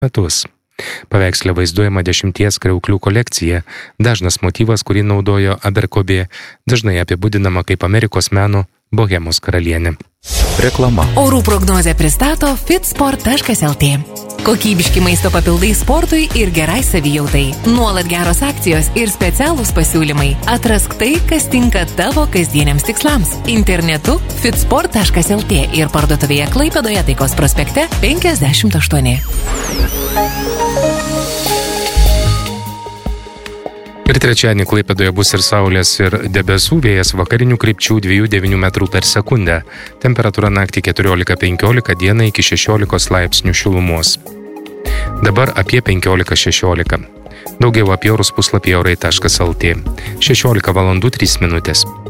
metus. Paveiksle vaizduojama 10 kriauklių kolekcija, dažnas motyvas, kurį naudojo Abercrombie, dažnai apibūdinama kaip Amerikos meno bohemos karalienė. Reklama. Orų prognozę pristato fitsport.lt. Kokybiški maisto papildai sportui ir gerai savijautai. Nuolat geros akcijos ir specialūs pasiūlymai. Atrask tai, kas tinka tavo kasdieniams tikslams. Internetu fitsport.lt ir parduotuvėje Klaipėdoje Taikos prospekte 58. Ir trečiadienį Klaipėdoje bus ir saulės, ir debesų, vėjas vakarinių krypčių 2–9 metrų per sekundę. Temperatūra naktį 14–15, dieną iki 16 laipsnių šilumos. Dabar apie 15–16. Daugiau apie orus puslapyje orai.lt. 16 valandų 3 minutės.